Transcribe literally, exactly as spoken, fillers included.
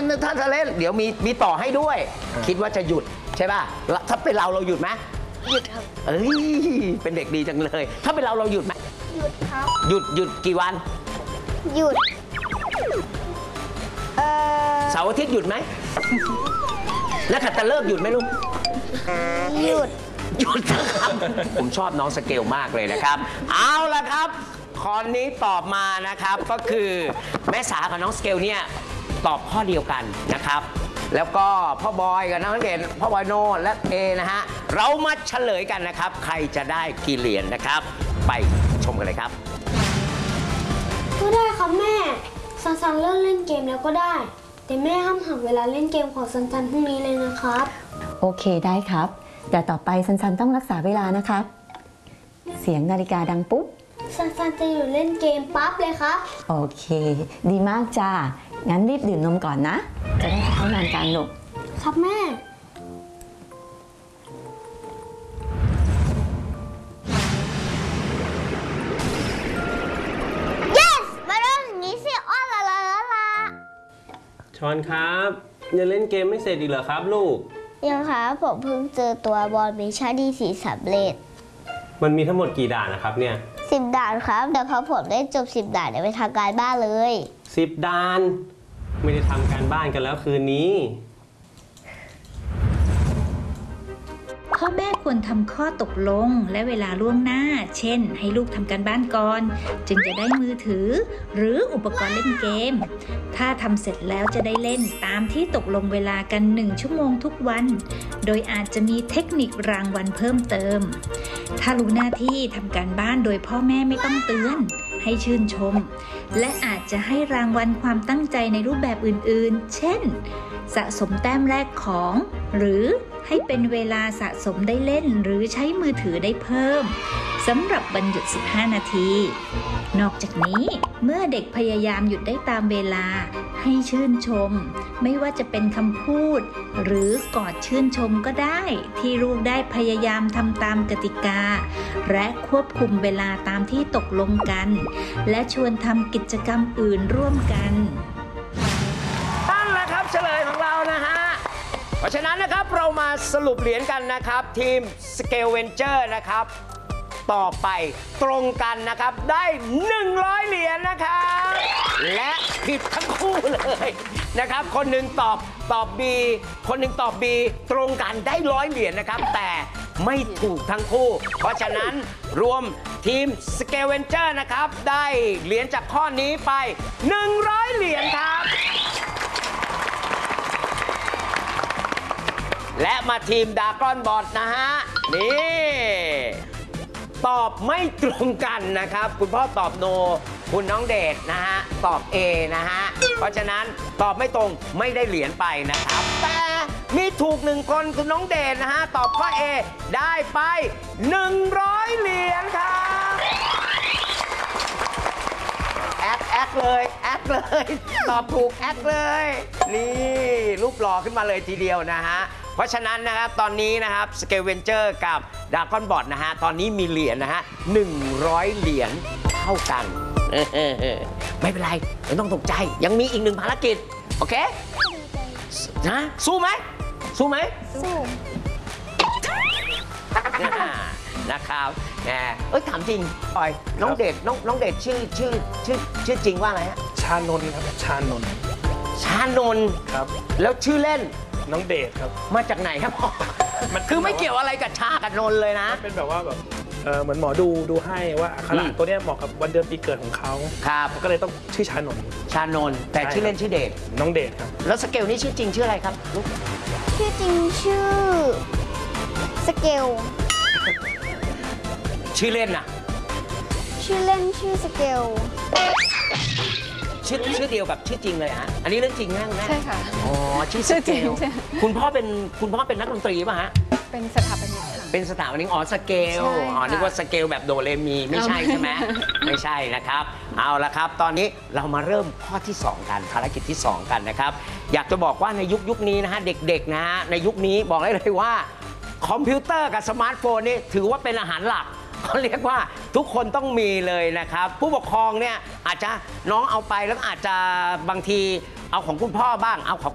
ถ้าจะเล่นเดี๋ยวมีมีต่อให้ด้วยคิดว่าจะหยุดใช่ป่ะถ้าเป็นเราเราหยุดไหมหยุดครับเอ้ยเป็นเด็กดีจังเลยถ้าเป็นเราเราหยุดไหมหยุดครับหยุดหยุดกี่วันหยุดเออเสาร์อาทิตย์หยุดไหมแล้วขัดตะเลิกหยุดไหมลูกหยุดหยุดนะครับผมชอบน้องสเกลมากเลยนะครับเอาละครับข้อนี้ตอบมานะครับก็คือแม่สากับน้องสเกลเนี่ยตอบข้อเดียวกันนะครับแล้วก็พ่อบอยกับน้องเด่นพ่อบอยโน่และเอนะฮะเรามาเฉลยกันนะครับใครจะได้กี่เหรียญนะครับไปชมกันเลยครับก็ได้ครับแม่ซันซันเลิกเล่นเกมแล้วก็ได้แต่แม่ห้ามหักเวลาเล่นเกมของซันซันพรุ่งนี้เลยนะครับโอเคได้ครับแต่ต่อไปซันซันต้องรักษาเวลานะครับเสียงนาฬิกาดังปุ๊บซันซันจะอยู่เล่นเกมปั๊บเลยครับโอเคดีมากจ้างั้นรีบดื่มนมก่อนนะจะได้เข้านอนกันลูกครับแม่ yes มาเริ่มอย่างนี้สิอ้อละละละละชอนครับยังเล่นเกมไม่เสร็จอีกเหรอครับลูกยังครับผมเพิ่งเจอตัวบอลมิชชั่นที่สีสำเร็จมันมีทั้งหมดกี่ด่านนะครับเนี่ยสิบด่านครับแต่พอผมได้จบสิบด่านเดี๋ยวไปทำการบ้านเลยสิบด่านไม่ได้ทำการบ้านกันแล้วคืนนี้พ่อแม่ควรทำข้อตกลงและเวลาล่วงหน้าเช่นให้ลูกทำการบ้านก่อนจึงจะได้มือถือหรืออุปกรณ์เล่นเกมถ้าทำเสร็จแล้วจะได้เล่นตามที่ตกลงเวลากันหนึ่งชั่วโมงทุกวันโดยอาจจะมีเทคนิครางวัลเพิ่มเติมถ้ารู้หน้าที่ทำการบ้านโดยพ่อแม่ไม่ต้องเตือนให้ชื่นชมและอาจจะให้รางวัลความตั้งใจในรูปแบบอื่นๆเช่นสะสมแต้มแรกของหรือให้เป็นเวลาสะสมได้เล่นหรือใช้มือถือได้เพิ่มสำหรับวันหยุดสิบห้านาทีนอกจากนี้เมื่อเด็กพยายามหยุดได้ตามเวลาให้ชื่นชมไม่ว่าจะเป็นคำพูดหรือกอดชื่นชมก็ได้ที่ลูกได้พยายามทำตามกติกาและควบคุมเวลาตามที่ตกลงกันและชวนทำกิจกรรมอื่นร่วมกันตั้งแล้วครับเฉลยของเรานะฮะเพราะฉะนั้นนะครับเรามาสรุปเหรียญกันนะครับทีม Scale Venture นะครับต่อไปตรงกันนะครับได้หนึ่งร้อยเหรียญนะครับและผิดทั้งคู่เลยนะครับคนหนึ่งตอบตอบ B คนหนึ่งตอบ B ตรงกันได้ร้อยเหรียญนะครับแต่ไม่ถูกทั้งคู่เพราะฉะนั้นรวมทีม Scale Venture นะครับได้เหรียญจากข้อนี้ไปหนึ่งร้อยเหรียญครับและมาทีมดากอนบอทนะฮะนี่ตอบไม่ตรงกันนะครับคุณพ่อตอบโนคุณน้องเดชนะฮะตอบ A นะฮะเพราะฉะนั้นตอบไม่ตรงไม่ได้เหรียญไปนะครับแต่มีถูกหนึ่งคนคุณน้องเดชนะฮะตอบข้อ A ได้ไปหนึ่งร้อยเหรียญครับแอคแอคเลยแอคเลยตอบถูกแอคเลยนี่รูปหล่อขึ้นมาเลยทีเดียวนะฮะเพราะฉะนั้นนะครับตอนนี้นะครับ Scale Venture กับดากอนบอทนะฮะตอนนี้มีเหรียญนะฮะหนึ่งร้อยเหรียญเท่ากันไม่เป็นไรไม่ต้องตกใจยังมีอีกหนึ่งภารกิจโอเคนะสู้ไหมสู้ไหมสู้นะครับแหมเอ้ยถามจริงปอยน้องเดชน้องน้องเดชชื่อชื่อชื่อชื่อจริงว่าอะไรฮะชานนท์ครับชานนท์ชานนท์ครับแล้วชื่อเล่นน้องเดชครับมาจากไหนครับพ่อมันคือไม่เกี่ยวอะไรกับชากับนนเลยนะเป็นแบบว่าแบบเออเหมือนหมอดูดูให้ว่าอักขระตัวเนี้ยเหมาะกับวันเดือนปีเกิดของเขาครับก็เลยต้องชื่อชานนท์ชานนท์แต่ชื่อเล่นชื่อเดชน้องเดชครับแล้วสเกลนี่ชื่อจริงชื่ออะไรครับลูกชื่อจริงชื่อสเกลชื่อเล่นน่ะชื่อเล่นชื่อสเกลชื่อชื่อเดียวกับชื่อจริงเลยฮะอันนี้เรื่องจริงนะคุณแม่ใช่ค่ะอ๋อชื่อสเกลคุณพ่อเป็นคุณพ่อเป็นนักดนตรีป่ะฮะเป็นสถาปนิกค่ะเป็นสถาปนิกอ๋อสเกลอ๋อนึกว่าสเกลแบบโดเรมีไม่ใช่ใช่ไหมไม่ใช่นะครับเอาละครับตอนนี้เรามาเริ่มข้อที่สองกันภารกิจที่สองกันนะครับอยากจะบอกว่าในยุคยุคนี้นะฮะเด็กๆนะฮะในยุคนี้บอกได้เลยว่าคอมพิวเตอร์กับสมาร์ทโฟนนี่ถือว่าเป็นอาหารหลักเขาเรียกว่าทุกคนต้องมีเลยนะครับผู้ปกครองเนี่ยอาจจะน้องเอาไปแล้วอาจจะบางทีเอาของคุณพ่อบ้างเอาของ